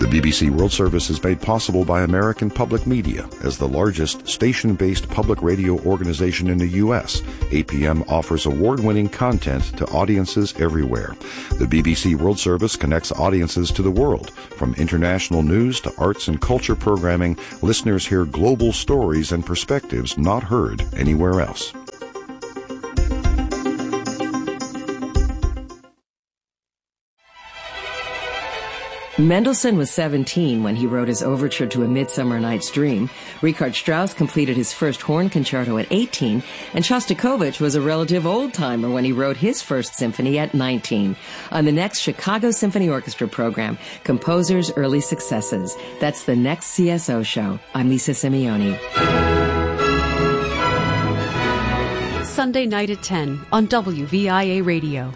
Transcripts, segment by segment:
The BBC World Service is made possible by American Public Media. As the largest station-based public radio organization in the U.S., APM offers award-winning content to audiences everywhere. The BBC World Service connects audiences to the world. From international news to arts and culture programming, listeners hear global stories and perspectives not heard anywhere else. Mendelssohn was 17 when he wrote his overture to A Midsummer Night's Dream. Richard Strauss completed his first horn concerto at 18, and Shostakovich was a relative old-timer when he wrote his first symphony at 19. On the next Chicago Symphony Orchestra program, Composers' Early Successes. That's the next CSO show. I'm Lisa Simeoni. Sunday night at 10 on WVIA Radio.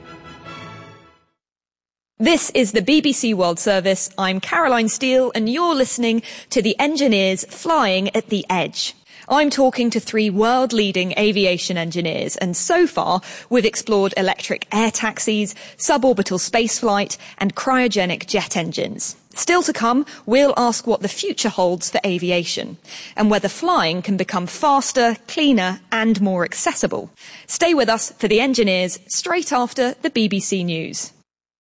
This is the BBC World Service. I'm Caroline Steele, and you're listening to the engineers flying at the edge. I'm talking to three world-leading aviation engineers, and so far we've explored electric air taxis, suborbital spaceflight, and cryogenic jet engines. Still to come, we'll ask what the future holds for aviation, and whether flying can become faster, cleaner, and more accessible. Stay with us for the engineers straight after the BBC News.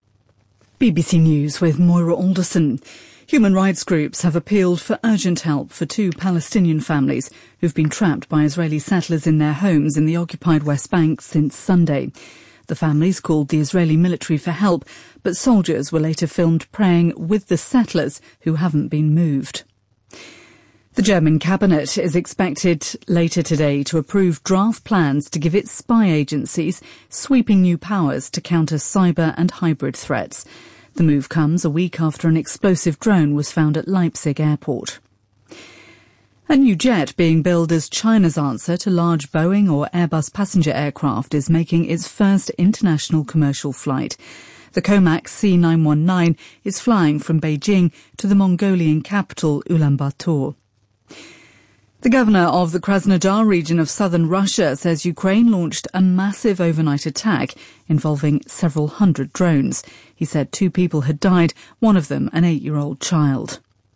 BBC News with Moira Alderson. Human rights groups have appealed for urgent help for two Palestinian families who've been trapped by Israeli settlers in their homes in the occupied West Bank since Sunday. The families called the Israeli military for help, but soldiers were later filmed praying with the settlers who haven't been moved. The German cabinet is expected later today to approve draft plans to give its spy agencies sweeping new powers to counter cyber and hybrid threats. The move comes a week after an explosive drone was found at Leipzig airport. A new jet being billed as China's answer to large Boeing or Airbus passenger aircraft is making its first international commercial flight. The Comac C919 is flying from Beijing to the Mongolian capital Ulaanbaatar. The governor of the Krasnodar region of southern Russia says Ukraine launched a massive overnight attack involving several hundred drones. He said 2 people had died, one of them an 8-year-old child.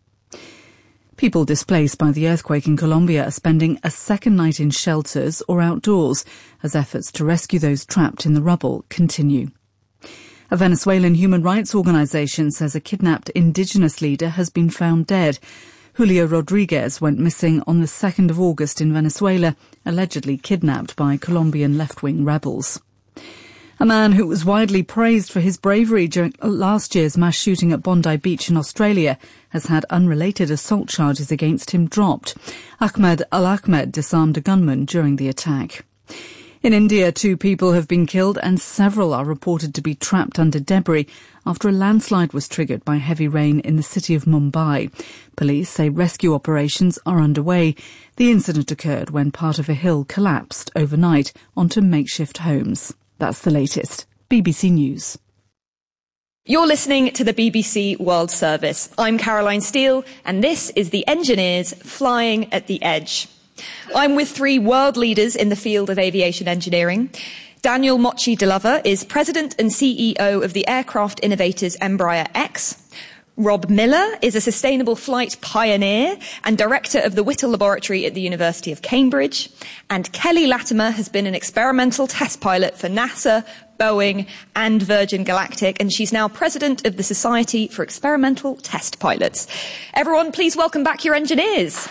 People displaced by the earthquake in Colombia are spending a second night in shelters or outdoors as efforts to rescue those trapped in the rubble continue. A Venezuelan human rights organization says a kidnapped indigenous leader has been found dead. Julio Rodriguez went missing on the 2nd of August in Venezuela, allegedly kidnapped by Colombian left-wing rebels. A man who was widely praised for his bravery during last year's mass shooting at Bondi Beach in Australia has had unrelated assault charges against him dropped. Ahmed Al-Ahmed disarmed a gunman during the attack. In India, 2 people have been killed and several are reported to be trapped under debris after a landslide was triggered by heavy rain in the city of Mumbai. Police say rescue operations are underway. The incident occurred when part of a hill collapsed overnight onto makeshift homes. That's the latest. BBC News. You're listening to the BBC World Service. I'm Caroline Steele, and this is the engineers flying at the edge. I'm with 3 world leaders in the field of aviation engineering. Daniel Mochi de Lover is President and CEO of the aircraft innovators Embraer X. Rob Miller is a sustainable flight pioneer and director of the Whittle Laboratory at the University of Cambridge. And Kelly Latimer has been an experimental test pilot for NASA, Boeing and Virgin Galactic, and she's now president of the Society for Experimental Test Pilots. Everyone, please welcome back your engineers.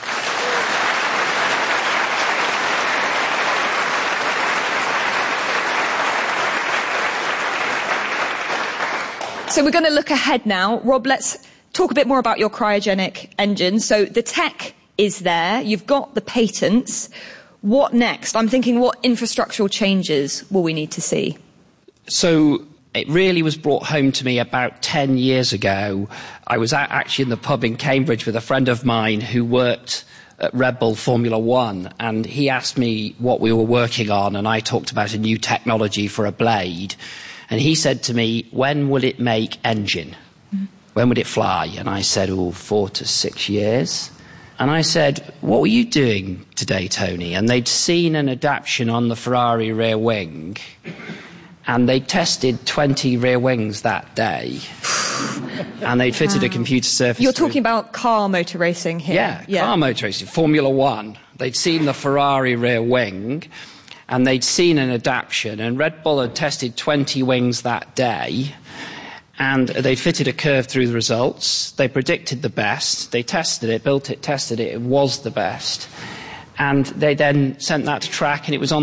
So we're going to look ahead now. Rob, let's talk a bit more about your cryogenic engine. So the tech is there. You've got the patents. What next? I'm thinking, what infrastructural changes will we need to see? So it really was brought home to me about 10 years ago. I was actually in the pub in Cambridge with a friend of mine who worked at Red Bull Formula One, and he asked me what we were working on, and I talked about a new technology for a blade. And he said to me, when will it make engine? When would it fly? And I said, 4 to 6 years. And I said, what were you doing today, Tony? And they'd seen an adaptation on the Ferrari rear wing, and they tested 20 rear wings that day. And they'd fitted a computer surface. You're talking about car motor racing here. Yeah, car motor racing, Formula One. They'd seen the Ferrari rear wing, and they'd seen an adaptation, and Red Bull had tested 20 wings that day, and they fitted a curve through the results. They predicted the best. They tested it, built it, tested it. It was the best. And they then sent that to track, and it was on